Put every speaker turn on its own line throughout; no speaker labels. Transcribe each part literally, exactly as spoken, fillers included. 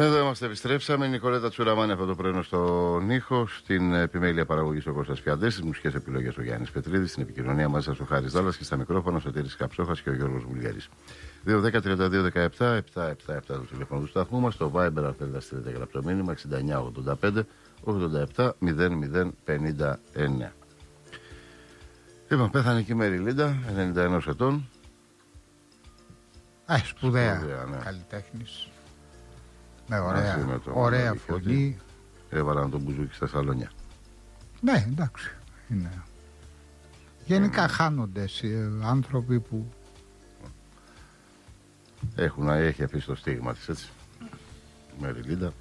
Εδώ είμαστε, επιστρέψαμε. Η Νικολέτα Τσουραμάνη αυτό το πρωί στον ήχο. Στην επιμέλεια παραγωγή ο Κώστας Φιαντές. Στις μουσικές επιλογές ο Γιάννης Πετρίδης. Στην επικοινωνία μαζί σας ο Χάρης Δάλλας. Και στα μικρόφωνα ο Σωτήρης Καψόχας και ο Γιώργος Βουλιέρης. δύο δέκα τριάντα δύο δεκαεπτά επτακόσια εβδομήντα επτά το τηλέφωνο του σταθμού μας. Το Viber αν θέλετε να στείλετε γραπτό μήνυμα εξήντα εννιά ογδόντα πέντε ογδόντα επτά μηδέν μηδέν πενήντα εννιά. Λοιπόν, πέθανε και η Μέρη Λίντα, ενενήντα ένα ετών.
Α, σπουδαία,
σπουδαία ναι.
Καλλιτέχνης. Ναι, ωραία, ωραία φωνή.
Έβαλαν τον μπουζούκι στα σαλόνια.
Ναι, εντάξει. Είναι. Γενικά mm. χάνονται άνθρωποι που
έχουν, έχει αφήσει το στίγμα της, έτσι. Μέρη Λίντα.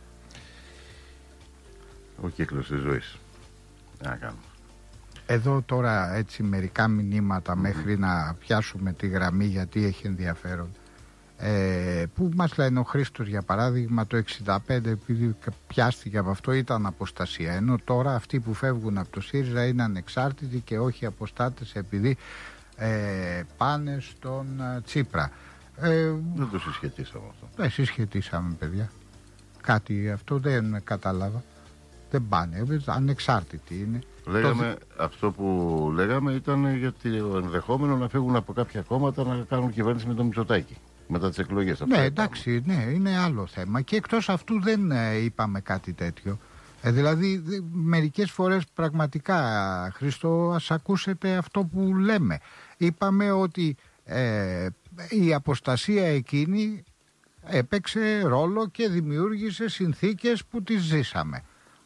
Ο κύκλος της ζωής. Να κάνουμε.
Εδώ τώρα έτσι μερικά μηνύματα mm-hmm. μέχρι να πιάσουμε τη γραμμή, γιατί έχει ενδιαφέρον. Ε, που μας λένε, ο Χρήστος για παράδειγμα το εξήντα πέντε, επειδή πιάστηκε από αυτό, ήταν αποστασία, ενώ τώρα αυτοί που φεύγουν από το ΣΥΡΙΖΑ είναι ανεξάρτητοι και όχι αποστάτες επειδή ε, πάνε στον Τσίπρα. ε,
Δεν το συσχετίσαμε αυτό.
Δεν συσχετίσαμε, παιδιά, κάτι αυτό δεν κατάλαβα. Δεν πάνε, ανεξάρτητοι είναι.
Λέγαμε, το... αυτό που λέγαμε ήταν γιατί ο ενδεχόμενο να φεύγουν από κάποια κόμματα να κάνουν κυβέρνηση με τον Μητσοτάκη μετά τις εκλογές.
Ναι, εντάξει, ναι, είναι άλλο θέμα. Και εκτός αυτού δεν ε, είπαμε κάτι τέτοιο. Ε, δηλαδή, δε, μερικές φορές πραγματικά, Χρήστο, ας ακούσετε αυτό που λέμε. Είπαμε ότι ε, η αποστασία εκείνη έπαιξε ρόλο και δημιούργησε συνθήκες που τις ζήσαμε.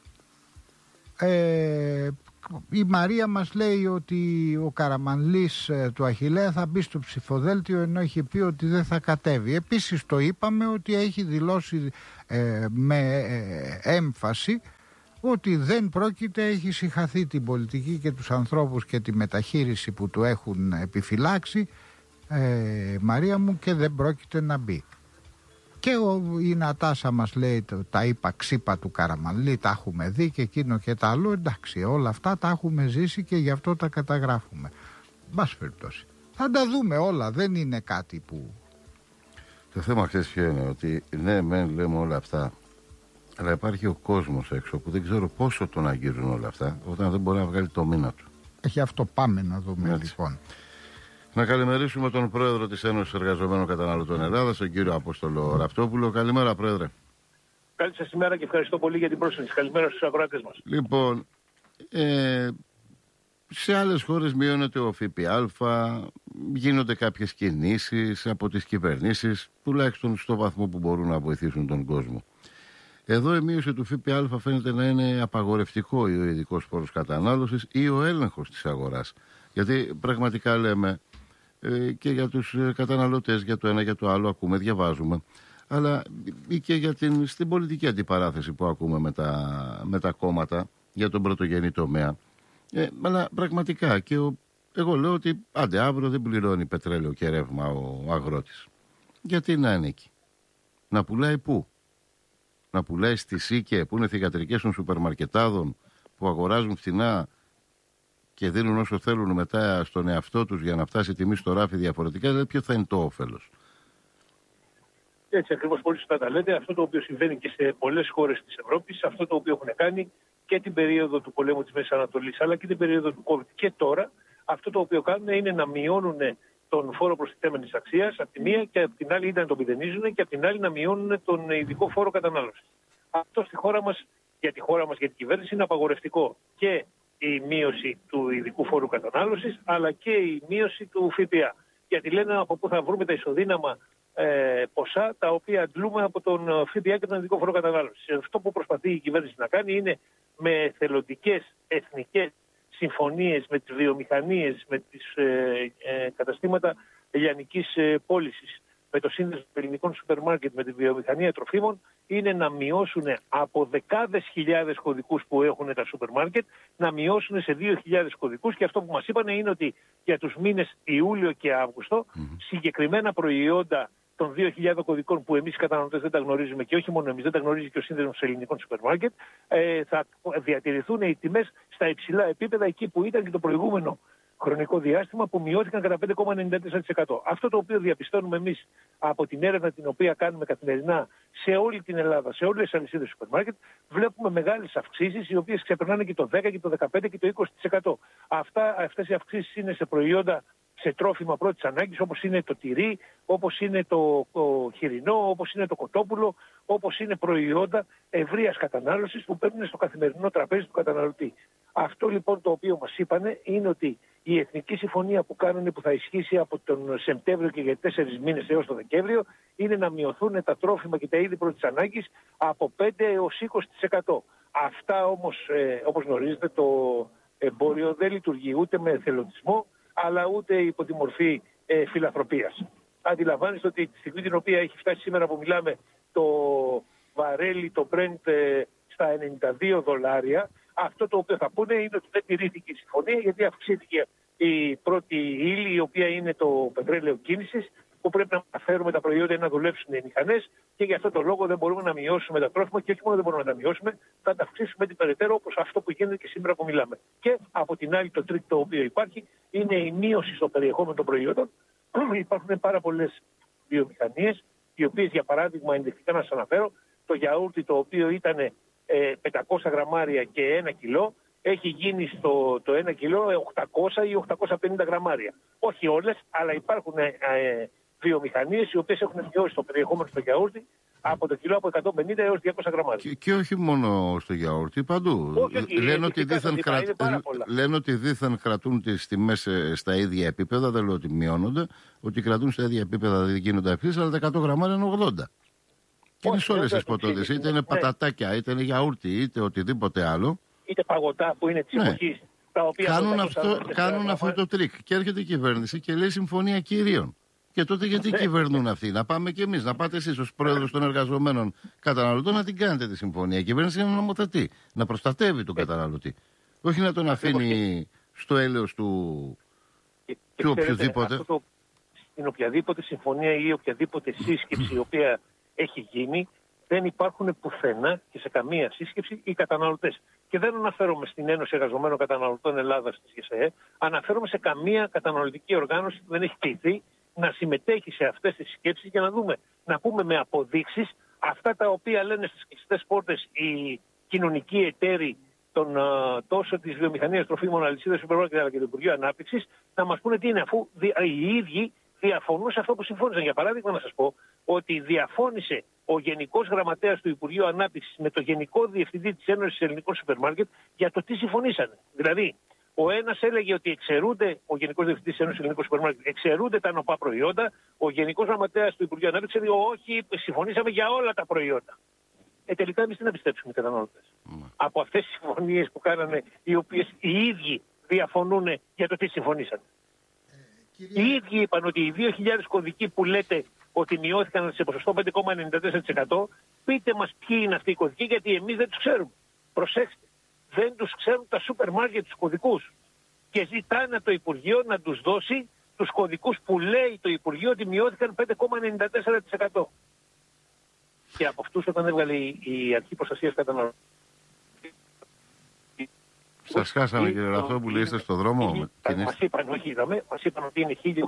Ε, η Μαρία μας λέει ότι ο Καραμανλής ε, του Αχιλλέα θα μπει στο ψηφοδέλτιο, ενώ έχει πει ότι δεν θα κατέβει. Επίσης το είπαμε ότι έχει δηλώσει ε, με ε, έμφαση ότι δεν πρόκειται, έχει συγχαθεί την πολιτική και τους ανθρώπους και τη μεταχείριση που του έχουν επιφυλάξει, ε, Μαρία μου, και δεν πρόκειται να μπει. Και ο, η Νατάσα μας λέει το, τα είπα ξύπα του Καραμανλή, τα έχουμε δει και εκείνο και τα άλλο. Εντάξει, όλα αυτά τα έχουμε ζήσει και γι' αυτό τα καταγράφουμε. Μπας περιπτώσει. Θα τα δούμε όλα, δεν είναι κάτι που...
Το θέμα ξέρεις ποιο είναι, ότι ναι μεν λέμε όλα αυτά, αλλά υπάρχει ο κόσμος έξω που δεν ξέρω πόσο τον αγγίζουν όλα αυτά, όταν δεν μπορεί να βγάλει το μήνα του.
Έχει αυτό, πάμε να δούμε. Έτσι. Λοιπόν.
Να καλημερίσουμε τον πρόεδρο της Ένωσης Εργαζομένων Καταναλωτών Ελλάδας, τον κύριο Απόστολο Ραπτόπουλο. Καλημέρα, πρόεδρε.
Καλή σας ημέρα και ευχαριστώ πολύ για την πρόσκληση. Καλημέρα στους ακροατές μας.
Λοιπόν, ε, σε άλλες χώρες μειώνεται ο ΦΠΑ, γίνονται κάποιες κινήσεις από τις κυβερνήσεις, τουλάχιστον στο βαθμό που μπορούν να βοηθήσουν τον κόσμο. Εδώ η μείωση του ΦΠΑ φαίνεται να είναι απαγορευτικό ή ο ειδικός φόρος κατανάλωσης ή ο έλεγχος της αγοράς. Γιατί πραγματικά λέμε ε, και για τους καταναλωτές, για το ένα για το άλλο ακούμε, διαβάζουμε, αλλά ή και για την, στην πολιτική αντιπαράθεση που ακούμε με τα, με τα κόμματα για τον πρωτογενή τομέα. Ε, αλλά πραγματικά και ο, εγώ λέω ότι άντε αύριο δεν πληρώνει πετρέλαιο και ρεύμα ο αγρότης. Γιατί να είναι εκεί? Να πουλάει πού? Να πουλάει στη ΣΥΚΕ που είναι θυγατρικές των σούπερ μαρκετάδων που αγοράζουν φθηνά και δίνουν όσο θέλουν μετά στον εαυτό τους για να φτάσει η τιμή στο ράφι διαφορετικά? Δηλαδή ποιο θα είναι το όφελος?
Έτσι ακριβώς, πολύ σωστά τα λέτε. Αυτό το οποίο συμβαίνει και σε πολλές χώρες της Ευρώπης, αυτό το οποίο έχουν κάνει και την περίοδο του πολέμου της Μέσης Ανατολής αλλά και την περίοδο του COVID και τώρα, αυτό το οποίο κάνουν είναι να μειώνουν τον φόρο προστιθέμενης αξίας από τη μία και από την άλλη ήταν να τον μηδενίζουν και από την άλλη να μειώνουν τον ειδικό φόρο κατανάλωσης. Αυτό στη χώρα μας, για τη χώρα μας, για την κυβέρνηση είναι απαγορευτικό. Και η μείωση του ειδικού φόρου κατανάλωσης αλλά και η μείωση του ΦΠΑ. Γιατί λένε από πού θα βρούμε τα ισοδύναμα ε, ποσά τα οποία αντλούμε από τον ΦΠΑ και τον ειδικό φόρο κατανάλωσης. Αυτό που προσπαθεί η κυβέρνηση να κάνει είναι με θελοντικές εθνικές συμφωνίες με τις βιομηχανίες, με τις ε, ε, καταστήματα λιανικής ε, πώλησης, με το σύνδεσμο ελληνικών σούπερ μάρκετ, με τη βιομηχανία τροφίμων, είναι να μειώσουν από δεκάδες χιλιάδες κωδικούς που έχουν τα σούπερ μάρκετ, να μειώσουν σε δύο χιλιάδες κωδικούς. Και αυτό που μας είπαν είναι ότι για τους μήνες Ιούλιο και Αύγουστο, mm-hmm. συγκεκριμένα προϊόντα των δύο χιλιάδων κωδικών που εμείς οι καταναλωτές δεν τα γνωρίζουμε και όχι μόνο εμείς, δεν τα γνωρίζει και ο σύνδεσμος ελληνικών σούπερ μάρκετ, ε, θα διατηρηθούν οι τιμές στα υψηλά επίπεδα εκεί που ήταν και το προηγούμενο χρονικό διάστημα που μειώθηκαν κατά πέντε κόμμα ενενήντα τέσσερα τοις εκατό. Αυτό το οποίο διαπιστώνουμε εμείς από την έρευνα την οποία κάνουμε καθημερινά σε όλη την Ελλάδα, σε όλες τις αλυσίδες σούπερ μάρκετ, βλέπουμε μεγάλες αυξήσεις οι οποίες ξεπερνάνε και το δέκα και το δεκαπέντε και το είκοσι τοις εκατό. Αυτά, αυτές οι αυξήσεις είναι σε προϊόντα, σε τρόφιμα πρώτης ανάγκης, όπως είναι το τυρί, όπως είναι το, το χοιρινό, όπως είναι το κοτόπουλο, όπως είναι προϊόντα ευρείας κατανάλωσης που παίρνουν στο καθημερινό τραπέζι του καταναλωτή. Αυτό λοιπόν το οποίο μας είπανε είναι ότι η Εθνική Συμφωνία που κάνουν, που θα ισχύσει από τον Σεπτέμβριο και για τέσσερις μήνες έως τον Δεκέμβριο, είναι να μειωθούν τα τρόφιμα και τα είδη πρώτης ανάγκης από πέντε έως είκοσι τοις εκατό. Αυτά όμως, ε, όπως γνωρίζετε, το εμπόριο δεν λειτουργεί ούτε με εθελοντισμό, αλλά ούτε υπό τη μορφή ε, φιλανθρωπίας. Αντιλαμβάνεστε ότι τη στιγμή την οποία έχει φτάσει σήμερα που μιλάμε το βαρέλι, το Brent ε, στα ενενήντα δύο δολάρια, αυτό το οποίο θα πούνε είναι ότι δεν τηρήθηκε η συμφωνία, γιατί αυξήθηκε η πρώτη ύλη, η οποία είναι το πετρέλαιο κίνησης, που πρέπει να φέρουμε τα προϊόντα να δουλέψουν οι μηχανές, και γι' αυτό το λόγο δεν μπορούμε να μειώσουμε τα τρόφιμα, και όχι μόνο δεν μπορούμε να τα μειώσουμε, θα τα αυξήσουμε την περαιτέρω, όπως αυτό που γίνεται και σήμερα που μιλάμε. Και από την άλλη, το τρίτο το οποίο υπάρχει είναι η μείωση στο περιεχόμενο των προϊόντων. Υπάρχουν πάρα πολλές βιομηχανίες, οι οποίες, για παράδειγμα, ενδεικτικά να σας αναφέρω, το γιαούρτι το οποίο ήταν ε, πεντακόσια γραμμάρια και ένα κιλό, έχει γίνει στο το ένα κιλό οκτακόσια ή οκτακόσια πενήντα γραμμάρια. Όχι όλες, αλλά υπάρχουν ε, ε, βιομηχανίες οι οποίες έχουν μειώσει το περιεχόμενο στο γιαούρτι από το κιλό από εκατόν πενήντα έως διακόσια γραμμάρια. Και,
και όχι μόνο στο γιαούρτι, παντού.
Όχι, όχι,
λένε, ότι δίθεν κρα... λένε ότι δίθεν κρατούν τις τιμές στα ίδια επίπεδα, δεν λέω ότι μειώνονται, ότι κρατούν στα ίδια επίπεδα, δεν γίνονται αυξήσεις, αλλά τα εκατό γραμμάρια είναι ογδόντα. Και είναι σε όλες τις ποτότητες, είτε είναι πατατάκια, είτε είναι γιαούρτι, είτε οτιδήποτε άλλο.
Είτε παγωτά που είναι της
ναι.
εποχής. Τα οποία
κάνουν αυτό, κάνουν αυτό το τρίκ. Και έρχεται η κυβέρνηση και λέει συμφωνία κυρίων. Και τότε γιατί κυβερνούν αυτοί? Να πάμε κι εμείς, να πάτε εσείς ως πρόεδρος των εργαζομένων καταναλωτών να την κάνετε τη συμφωνία. Η κυβέρνηση είναι να νομοθετεί, να προστατεύει τον καταναλωτή. Όχι να τον αφήνει στο έλεος του,
και,
του οποιοδήποτε.
Αυτό το, στην οποιαδήποτε συμφωνία ή οποιαδήποτε σύσκεψη η οποία έχει γίνει, δεν υπάρχουν πουθενά και σε καμία σύσκεψη οι καταναλωτές. Και δεν αναφέρομαι στην Ένωση Εργαζομένων Καταναλωτών Ελλάδας της ΓΕΣΕΕ, αναφέρομαι σε καμία καταναλωτική οργάνωση που δεν έχει κληθεί να συμμετέχει σε αυτές τις συσκέψεις για να δούμε, να πούμε με αποδείξεις αυτά τα οποία λένε στις κλειστές πόρτες οι κοινωνικοί εταίροι των, α, τόσο της βιομηχανίας τροφίμων, αλυσίδας σούπερ μάρκετ αλλά και του Υπουργείου Ανάπτυξης, να μας πούνε τι είναι, αφού οι ίδιοι διαφωνούν σε αυτό που συμφώνησαν. Για παράδειγμα, να σας πω ότι διαφώνησε ο Γενικός Γραμματέας του Υπουργείου Ανάπτυξης με το Γενικό Διευθυντή της Ένωσης Ελληνικών Σούπερ Μάρκετ για το τι συμφωνήσανε. Δηλαδή, ο ένας έλεγε ότι εξαιρούνται, ο Γενικός Διευθυντής της Ένωσης Ελληνικών Σούπερ Μάρκετ, εξαιρούνται τα νοπά προϊόντα. Ο Γενικός Γραμματέας του Υπουργείου Ανάπτυξης έλεγε όχι, συμφωνήσαμε για όλα τα προϊόντα. Ε, τελικά εμείς τι να πιστέψουμε οι καταναλωτές? Mm. Από αυτές τις συμφωνίες που κάνανε, οι οποίες οι ίδιοι διαφωνούν για το τι συμφωνήσανε. Κυρία... Οι ίδιοι είπαν ότι οι δύο χιλιάδες κωδικοί που λέτε ότι μειώθηκαν σε ποσοστό πέντε κόμμα ενενήντα τέσσερα τοις εκατό, πείτε μας ποιοι είναι αυτοί οι κωδικοί, γιατί εμείς δεν τους ξέρουμε. Προσέξτε, δεν τους ξέρουν τα σούπερ μάρκετ τους κωδικούς. Και ζητάνε το Υπουργείο να τους δώσει τους κωδικούς που λέει το Υπουργείο ότι μειώθηκαν πέντε κόμμα ενενήντα τέσσερα τοις εκατό. Και από αυτούς όταν έβγαλε η Αρχή Προστασίας Καταναλωτών.
Σας χάσαμε κύριε Ραθόπουλε, είστε στο δρόμο?
Μας είπαν, όχι είδαμε, μας είπαν ότι είναι χίλιο.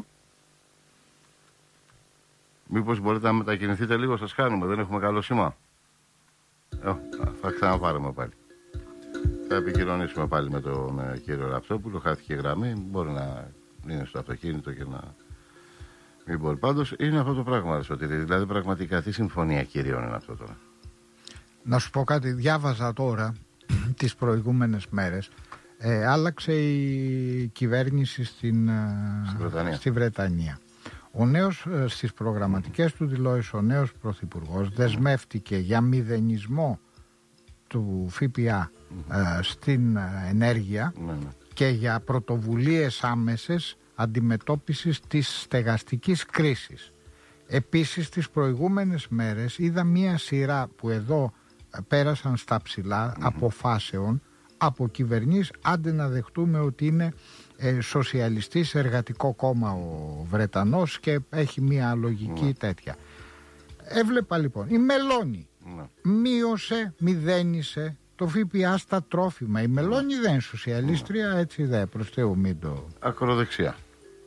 Μήπως μπορείτε να μετακινηθείτε λίγο, σας χάνουμε, δεν έχουμε καλό σήμα. Ε, θα ξαναπάρουμε πάλι. Θα επικοινωνήσουμε πάλι με τον ε, κύριο Ραθόπουλο, χάθηκε η γραμμή, μπορεί να είναι στο αυτοκίνητο και να μην μπορεί. Πάντως είναι αυτό το πράγμα, Αριστοτέλη, δηλαδή πραγματικά τι συμφωνία κυρίων είναι αυτό τώρα?
Να σου πω κάτι, διάβαζα τώρα τις προηγούμενες μέρες, ε, άλλαξε η κυβέρνηση στην,
στη Βρετανία.
Στη Βρετανία. Ο νέος, στις προγραμματικές του δηλώσεις, ο νέος πρωθυπουργός δεσμεύτηκε για μηδενισμό του ΦΠΑ mm-hmm. ε, στην ενέργεια mm-hmm. και για πρωτοβουλίες άμεσες αντιμετώπισης της στεγαστικής κρίσης. Επίσης, τις προηγούμενες μέρες είδα μία σειρά που εδώ πέρασαν στα ψηλά mm-hmm. αποφάσεων από κυβερνήσεις, άντε να δεχτούμε ότι είναι ε, σοσιαλιστής εργατικό κόμμα ο Βρετανός και έχει μία λογική mm-hmm. τέτοια. Έβλεπα λοιπόν η Μελώνη mm-hmm. μείωσε, μηδένισε το ΦΠΑ στα τρόφιμα. Η Μελώνη δεν είναι σοσιαλίστρια, έτσι δεν, προς Θεού μην το...
Ακροδεξιά.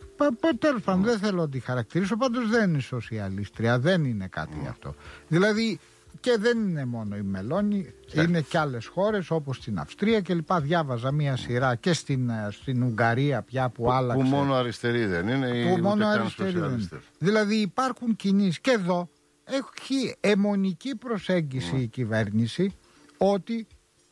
Τέλος πάντων, δεν θέλω να τη χαρακτηρίσω, πάντως δεν είναι σοσιαλίστρια, δεν είναι κάτι mm. αυτό. Δηλαδή, και δεν είναι μόνο η Μελώνη, yeah. είναι και άλλες χώρες όπως στην Αυστρία και λοιπά. Διάβαζα μία σειρά και στην, στην Ουγγαρία πια που, που άλλαξε. Που
μόνο αριστερή δεν είναι,
που ή μόνο αριστερή δεν είναι. Δηλαδή υπάρχουν κινήσεις και εδώ έχει αιμονική προσέγγιση mm. η κυβέρνηση ότι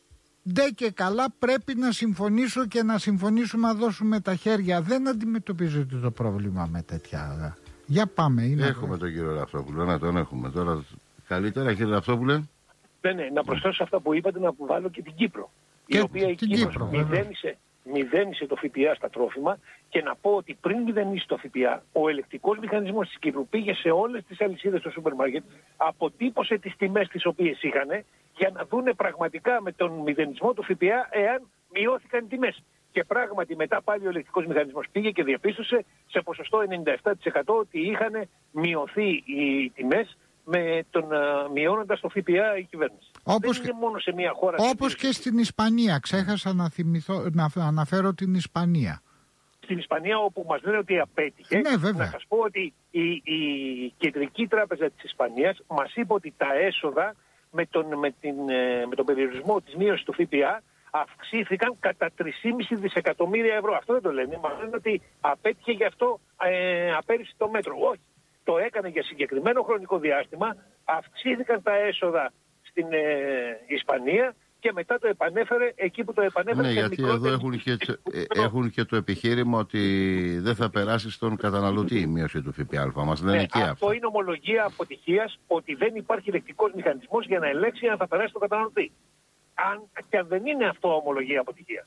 ντε και καλά πρέπει να συμφωνήσω και να συμφωνήσουμε να δώσουμε τα χέρια. Δεν αντιμετωπίζεται το πρόβλημα με τέτοια. Για πάμε. Είναι
έχουμε το... τον κύριο Ραυτόπουλο, να τον έχουμε τώρα. Καλύτερα, κύριε Ραυτόπουλε.
Ναι, ναι, να προσθέσω σε αυτά που είπατε να βάλω και την Κύπρο. Και η οποία η Κύπρος μηδένισε, μηδένισε το ΦΠΑ στα τρόφιμα και να πω ότι πριν μηδενίσει το ΦΠΑ, ο ελεκτικός μηχανισμός της Κύπρου πήγε σε όλες τις αλυσίδες στο σούπερ μάρκετ, αποτύπωσε τις τιμές τις οποίες είχαν για να δούνε πραγματικά με τον μηδενισμό του ΦΠΑ εάν μειώθηκαν οι τιμές. Και πράγματι μετά πάλι ο ελεκτικός μηχανισμός πήγε και διαπίστωσε σε ποσοστό ενενήντα επτά τοις εκατό ότι είχαν μειωθεί οι τιμές με τον uh, μειώνοντας το ΦΠΑ η κυβέρνηση.
Όπως
δεν είναι μόνο σε μια χώρα.
Όπως και στην Ισπανία. Ξέχασα να, θυμηθώ, να αναφέρω την Ισπανία.
Στην Ισπανία όπου μας λένε ότι απέτυχε.
Ναι, βέβαια.
Να σας πω ότι η, η Κεντρική Τράπεζα της Ισπανίας μας είπε ότι τα έσοδα με τον, με την, με τον περιορισμό της μείωσης του ΦΠΑ αυξήθηκαν κατά τρία κόμμα πέντε δισεκατομμύρια ευρώ. Αυτό δεν το λένε. Μας λένε ότι απέτυχε γι' αυτό ε, απέρριψε το μέτρο. Όχι. Το έκανε για συγκεκριμένο χρονικό διάστημα, αυξήθηκαν τα έσοδα στην ε, Ισπανία και μετά το επανέφερε εκεί που το επανέφερε.
Ναι, γιατί εδώ έχουν και, έχουν και το επιχείρημα ότι δεν θα περάσει στον καταναλωτή η μείωση του ΦΠΑ. Μας λένε
ναι,
και αυτό.
Αυτό είναι ομολογία αποτυχίας, ότι δεν υπάρχει ελεκτικός μηχανισμός για να ελέγξει αν θα περάσει στον καταναλωτή. Αν και αν δεν είναι αυτό ομολογία αποτυχίας.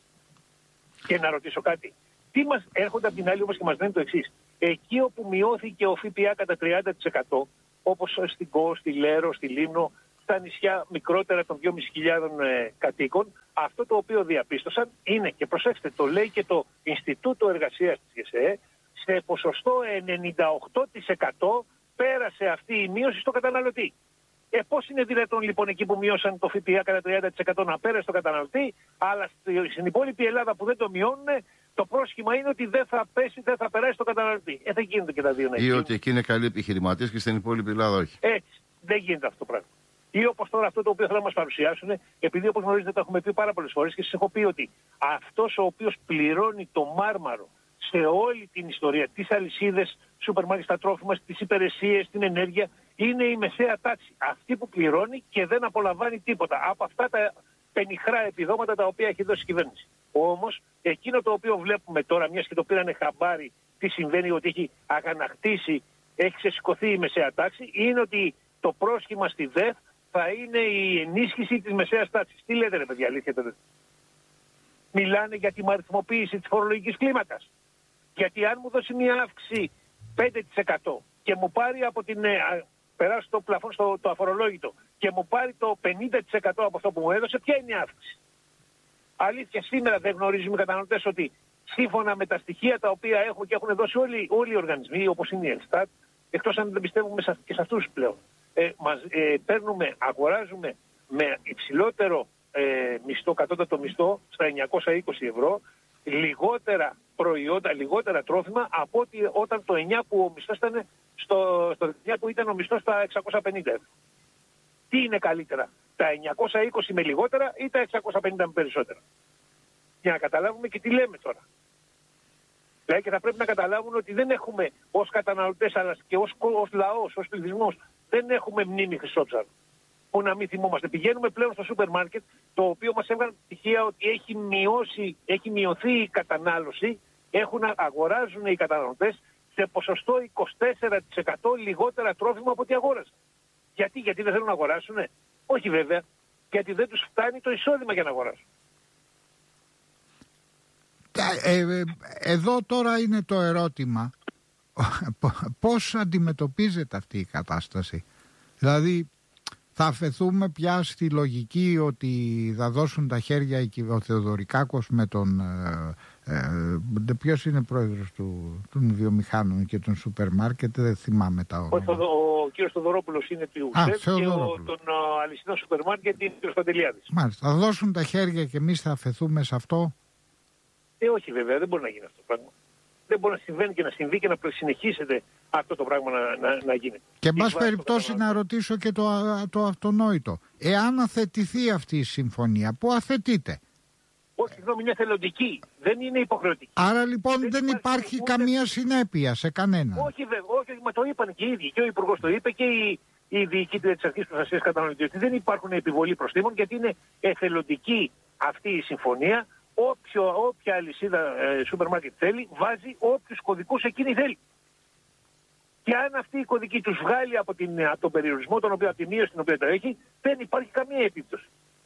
Και να ρωτήσω κάτι. Τι μας έρχονται από την άλλη όμως και μας λένε το εξής. Εκεί όπου μειώθηκε ο ΦΠΑ κατά τριάντα τοις εκατό, όπως στην Κο, στη Λέρο, στη Λίμνο, στα νησιά μικρότερα των δυόμισι χιλιάδες ε, κατοίκων, αυτό το οποίο διαπίστωσαν είναι, και προσέξτε, το λέει και το Ινστιτούτο Εργασίας της ΓΕΣΕ, σε ποσοστό ενενήντα οκτώ τοις εκατό πέρασε αυτή η μείωση στο καταναλωτή. Ε, πώς είναι δυνατόν λοιπόν εκεί που μειώσαν το ΦΠΑ κατά τριάντα τοις εκατό να πέρασε στο καταναλωτή, αλλά στην υπόλοιπη Ελλάδα που δεν το μειώνουν, το πρόσχημα είναι ότι δεν θα πέσει, δεν θα περάσει στο καταναλωτή. Ε, δεν γίνεται και τα δύο να
γίνει. Ή ότι εκεί είναι καλοί επιχειρηματίες και στην υπόλοιπη Ελλάδα όχι.
Έτσι. Δεν γίνεται αυτό το πράγμα. Ή όπως τώρα αυτό το οποίο θέλω να μας παρουσιάσουν, επειδή όπως γνωρίζετε το έχουμε πει πάρα πολλές φορές και σας έχω πει ότι αυτός ο οποίος πληρώνει το μάρμαρο σε όλη την ιστορία, τις αλυσίδες, σούπερ μάρκετ, στα τρόφιμα, στις υπηρεσίες, στην ενέργεια, είναι η μεσαία τάξη. Αυτή που πληρώνει και δεν απολαμβάνει τίποτα από αυτά τα πενιχρά επιδόματα τα οποία έχει δώσει η κυβέρνηση. Όμως, εκείνο το οποίο βλέπουμε τώρα, μιας και το πήρανε χαμπάρι, τι συμβαίνει, ότι έχει αγανακτήσει, έχει ξεσηκωθεί η μεσαία τάξη, είναι ότι το πρόσχημα στη ΔΕΘ θα είναι η ενίσχυση της μεσαίας τάξης. Τι λέτε ρε παιδιά, αλήθεια τότε. Μιλάνε για τη αριθμοποίηση της φορολογικής κλίμακας. Γιατί αν μου δώσει μια αύξηση πέντε τοις εκατό και μου πάρει από την... περάσει το πλαφόν στο το αφορολόγητο και μου πάρει το πενήντα τοις εκατό από αυτό που μου έδωσε, ποια είναι η αύξηση. Αλήθεια, σήμερα δεν γνωρίζουμε οι καταναλωτές ότι σύμφωνα με τα στοιχεία τα οποία έχουν και έχουν δώσει όλοι, όλοι οι οργανισμοί, όπως είναι η Ελστάτ, εκτός αν δεν πιστεύουμε και σε αυτούς πλέον, ε, μας, ε, παίρνουμε, αγοράζουμε με υψηλότερο ε, μισθό, κατώτατο μισθό, στα εννιακόσια είκοσι ευρώ, λιγότερα προϊόντα, λιγότερα τρόφιμα από ότι όταν το εννιά που ο μισθός ήταν στο, στο εννιά που ήταν ο μισθός στα εξακόσια πενήντα ευρώ. Τι είναι καλύτερα, τα εννιακόσια είκοσι με λιγότερα ή τα εξακόσια πενήντα με περισσότερα. Για να καταλάβουμε και τι λέμε τώρα. Δηλαδή και θα πρέπει να καταλάβουν ότι δεν έχουμε ως καταναλωτές αλλά και ως, ως λαός, ως πληθυσμός, δεν έχουμε μνήμη Χρυσόψαρου. Που να μην θυμόμαστε. Πηγαίνουμε πλέον στο σούπερ μάρκετ, το οποίο μας έβγαλε στοιχεία ότι έχει, μειώσει, έχει μειωθεί η κατανάλωση, έχουν, αγοράζουν οι καταναλωτές σε ποσοστό είκοσι τέσσερα τοις εκατό λιγότερα τρόφιμα από ό,τι αγόρασαν. Γιατί, γιατί δεν θέλουν να αγοράσουνε. Όχι βέβαια, γιατί δεν τους φτάνει το εισόδημα για να αγοράσουν.
Ε, ε, εδώ τώρα είναι το ερώτημα, πώς αντιμετωπίζεται αυτή η κατάσταση. Δηλαδή θα αφαιθούμε πια στη λογική ότι θα δώσουν τα χέρια ο Θεοδωρικάκος με τον... Ε, ε, ποιος είναι πρόεδρος του, των βιομηχάνων και των σούπερ μάρκετ, δεν θυμάμαι τα όνομα.
Ο, ο κύριος Θοδωρόπουλος είναι του ΣΕΠ και ο, τον αλυσίδων σούπερ μάρκετ είναι ο Παντελιάδης.
Μάλιστα. Θα δώσουν τα χέρια και εμείς θα αφαιθούμε σε αυτό.
Ε, όχι βέβαια, δεν μπορεί να γίνει αυτό το πράγμα. Δεν μπορεί να συμβαίνει και να συμβεί και να συνεχίσετε αυτό το πράγμα να, να, να γίνεται.
Και εν πάση περιπτώσει να ρωτήσω και το, το αυτονόητο. Εάν αθετηθεί αυτή η συμφωνία, πού αθετείται?
Όχι, συγγνώμη, είναι θελοντική. Δεν είναι υποχρεωτική.
Άρα λοιπόν δεν, δεν υπάρχει, υπάρχει ούτε... καμία συνέπεια σε κανέναν.
Όχι βέβαια, όχι, μα το είπαν και οι ίδιοι. Και ο Υπουργός το είπε και η, η διοικήτρια της Αρχής Προστασίας Καταναλωτών. Δεν υπάρχουν επιβολή προστήμων γιατί είναι εθελοντική αυτή η συμφωνία. Όποιο, όποια αλυσίδα ε, σούπερ μάρκετ θέλει, βάζει όποιους κωδικούς εκείνη θέλει. Και αν αυτή η κωδική τους βγάλει από, την, από τον περιορισμό, τον οποίο, από τη μείωση την οποία το έχει, δεν υπάρχει καμία επίπτωση.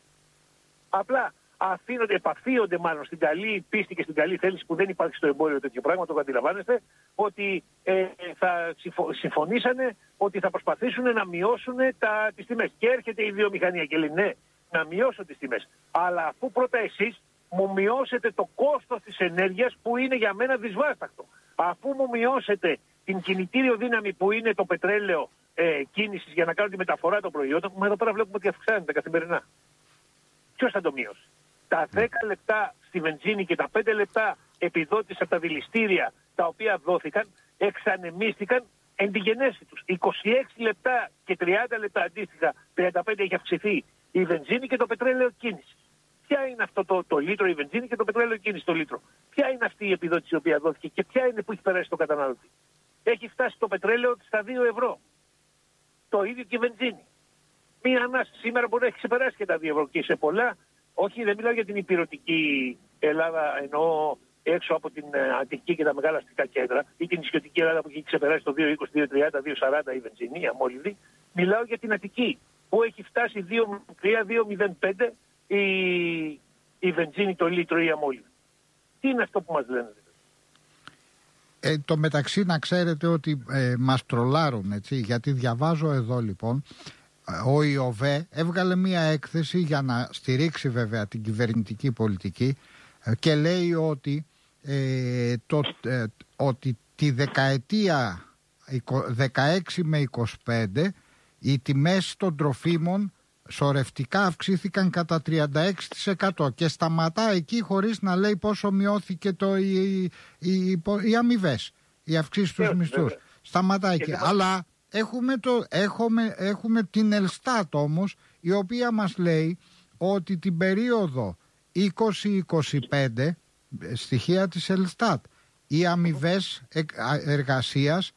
Απλά αφήνονται, επαφίονται μάλλον στην καλή πίστη και στην καλή θέληση που δεν υπάρχει στο εμπόριο τέτοιο πράγμα, το αντιλαμβάνεστε, ότι ε, θα συμφωνήσανε ότι θα προσπαθήσουν να μειώσουν τα, τις τιμές. Και έρχεται η βιομηχανία και λέει ναι, να μειώσω τις τιμές. Αλλά αφού πρώτα εσείς μου μειώσετε το κόστος της ενέργειας που είναι για μένα δυσβάστακτο. Αφού μου μειώσετε την κινητήριο δύναμη που είναι το πετρέλαιο ε, κίνησης για να κάνω τη μεταφορά των προϊόντων, μα εδώ πέρα βλέπουμε ότι αυξάνεται καθημερινά. Ποιος θα το μειώσει? Τα δέκα λεπτά στη βενζίνη και τα πέντε λεπτά επιδότηση από τα δηληστήρια τα οποία δόθηκαν, εξανεμίστηκαν εν τη γενέση τους. είκοσι έξι λεπτά και τριάντα λεπτά αντίστοιχα, τριάντα πέντε έχει αυξηθεί η βενζίνη και το πετρέλαιο κίνηση. Ποια είναι αυτό το, το λίτρο η βενζίνη και το πετρέλαιο κίνηση το λίτρο? Ποια είναι αυτή η επιδότηση η οποία δόθηκε και ποια είναι που έχει περάσει στο καταναλωτή? Έχει φτάσει το πετρέλαιο στα δύο ευρώ. Το ίδιο και η βενζίνη. Μία ανάσταση σήμερα μπορεί να έχει ξεπεράσει και τα δύο ευρώ και σε πολλά. Όχι, δεν μιλάω για την υπηρετική Ελλάδα, εννοώ έξω από την Αττική και τα μεγάλα αστικά κέντρα, ή την νησιωτική Ελλάδα που έχει ξεπεράσει το δύο είκοσι, δύο τριάντα, δύο σαράντα η βενζίνη, η αμόλυβδη. Μιλάω για την Αττική που έχει φτάσει δύο τρία, δύο μηδέν πέντε η, η βενζίνη το λίτρο ή η αμόλυβδη. Τι είναι αυτό που μας λένε?
Ε, το μεταξύ να ξέρετε ότι ε, μας τρολάρουν, έτσι, γιατί διαβάζω εδώ λοιπόν ο ΙΟΒΕ έβγαλε μία έκθεση για να στηρίξει βέβαια την κυβερνητική πολιτική και λέει ότι, ε, το, ε, ότι τη δεκαετία δεκαέξι με είκοσι πέντε οι τιμές των τροφίμων σωρευτικά αυξήθηκαν κατά τριάντα έξι τοις εκατό και σταματά εκεί χωρίς να λέει πόσο μειώθηκε το, οι, οι, οι, οι αμοιβές, οι αυξήσεις στους μισθούς. Σταματά εκεί. Αλλά έχουμε, το, έχουμε, έχουμε την Ελστάτ όμως, η οποία μας λέει ότι την περίοδο είκοσι είκοσι πέντε, στοιχεία της Ελστάτ, οι αμοιβές εργασίας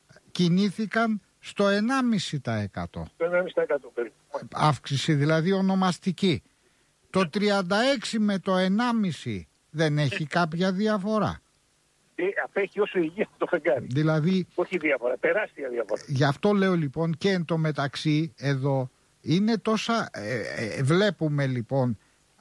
κινήθηκαν στο ενάμιση τοις εκατό.
Το ενάμιση τοις εκατό περίπου.
Αύξηση δηλαδή ονομαστική. Το τριάντα έξι με το ενάμιση δεν έχει κάποια διαφορά.
Ε, απέχει όσο υγεία το φεγγάρι.
Δηλαδή,
όχι διαφορά, τεράστια διαφορά.
Γι' αυτό λέω λοιπόν και εν τω μεταξύ εδώ είναι τόσα, ε, ε, βλέπουμε λοιπόν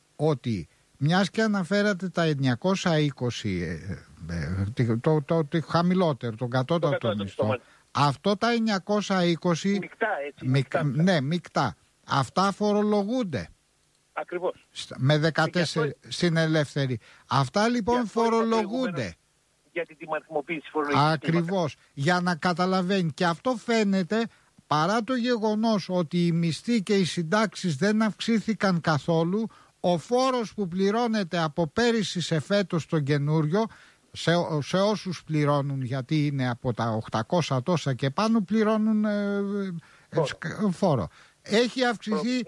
ότι μιας και αναφέρατε τα εννιακόσια είκοσι, ε, ε, το, το, το, το χαμηλότερο, τον κατώτατο μισθό, αυτό τα εννιακόσια είκοσι,
μεικτά, έτσι,
μικ,
μεικτά,
ναι, μεικτά, αυτά φορολογούνται.
Ακριβώς.
Με δεκατέσσερα στην ελεύθερη. Αυτά λοιπόν φορολογούνται.
Για την τιμαριθμοποίηση φορολογικής.
Ακριβώς. Για να καταλαβαίνει. Και αυτό φαίνεται παρά το γεγονός ότι οι μισθοί και οι συντάξεις δεν αυξήθηκαν καθόλου, ο φόρος που πληρώνεται από πέρυσι σε φέτος τον καινούριο, σε, σε όσους πληρώνουν, γιατί είναι από τα οκτακόσια τόσα και πάνω, πληρώνουν ε, φόρο. φόρο. Έχει αυξηθεί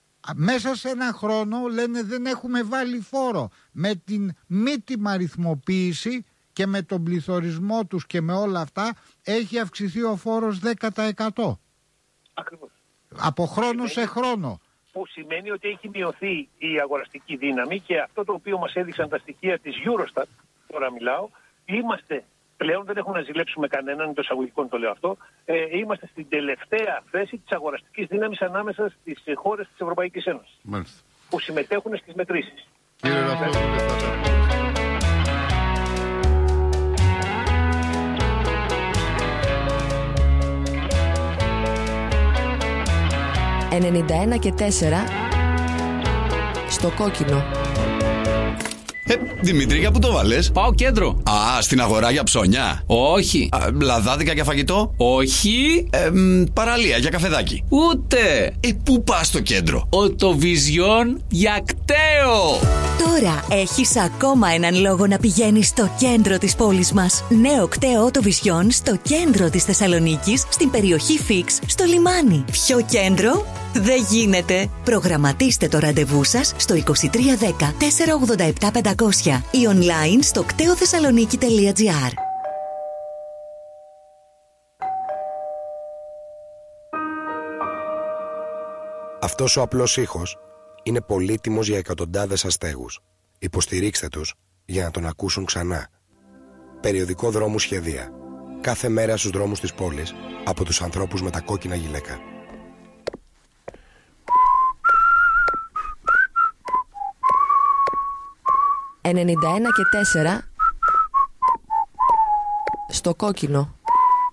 μέσα σε ένα χρόνο, λένε δεν έχουμε βάλει φόρο. Με την μη τιμαριθμοποίηση και με τον πληθωρισμό τους και με όλα αυτά έχει αυξηθεί ο φόρος δέκα τοις εκατό.
Ακριβώς.
Από χρόνο
σημαίνει,
σε χρόνο.
Που σημαίνει ότι έχει μειωθεί η αγοραστική δύναμη και αυτό το οποίο μας έδειξαν τα στοιχεία της Eurostat, τώρα μιλάω, είμαστε πλέον, δεν έχουμε να ζηλέψουμε κανέναν, είναι το εισαγωγικό το λέω αυτό, ε, είμαστε στην τελευταία θέση της αγοραστικής δύναμης ανάμεσα στις χώρες της Ευρωπαϊκής Ένωσης. Μάλιστα. Που συμμετέχουν στις μετρήσεις.
Κύριε Ραφαήλ,
ενενήντα ένα και τέσσερα στο κόκκινο. Ε, Δημήτρη, για πού το βάλες?
Πάω κέντρο.
Α, στην αγορά για ψώνια.
Όχι.
Α, λαδάδικα για φαγητό.
Όχι.
Ε, μ, παραλία για καφεδάκι.
Ούτε.
Ε, πού πας στο κέντρο?
Οτοβιζιόν για κταίο.
Τώρα έχεις ακόμα έναν λόγο να πηγαίνεις στο κέντρο της πόλης μας. Νέο κταίο Οτοβιζιόν στο κέντρο της Θεσσαλονίκης, στην περιοχή Φίξ, στο λιμάνι. Ποιο κέντρο? Δεν γίνεται. Προγραμματίστε το ραντεβού σας στο είκοσι τρία δέκα τετρακόσια ογδόντα επτά πεντακόσια ή online στο κτέοθεσσαλονίκη τελεία τζι άρ.
Αυτός ο απλός ήχος είναι πολύτιμος για εκατοντάδες αστέγους. Υποστηρίξτε τους για να τον ακούσουν ξανά. Περιοδικό δρόμου Σχεδία. Κάθε μέρα στους δρόμους της πόλης από τους ανθρώπους με τα κόκκινα γυλαίκα.
ενενήντα ένα και τέσσερα στο κόκκινο.